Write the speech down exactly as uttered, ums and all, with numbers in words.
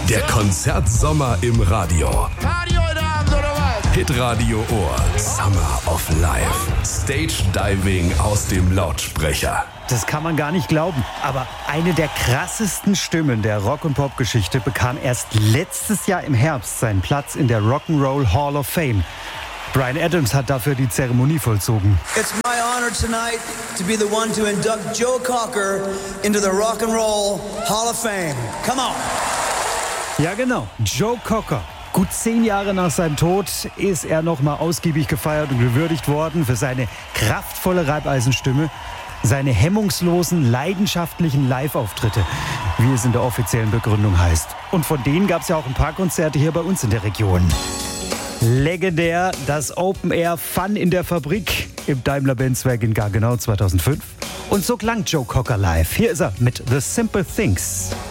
Der Konzertsommer im Radio. Hitradio Ohr. Summer of Life. Stage Diving aus dem Lautsprecher. Das kann man gar nicht glauben, aber eine der krassesten Stimmen der Rock- und Pop-Geschichte bekam erst letztes Jahr im Herbst seinen Platz in der Rock'n'Roll Hall of Fame. Bryan Adams hat dafür die Zeremonie vollzogen. It's my honor tonight to be the one to induct Joe Cocker into the Rock'n'Roll Hall of Fame. Come on. Ja genau, Joe Cocker. Gut zehn Jahre nach seinem Tod ist er noch mal ausgiebig gefeiert und gewürdigt worden für seine kraftvolle Reibeisenstimme, seine hemmungslosen, leidenschaftlichen Live-Auftritte, wie es in der offiziellen Begründung heißt. Und von denen gab es ja auch ein paar Konzerte hier bei uns in der Region. Legendär, das Open Air Fun in der Fabrik im Daimler-Benz-Werk in Gaggenau zweitausendfünf. Und so klang Joe Cocker live. Hier ist er mit The Simple Things.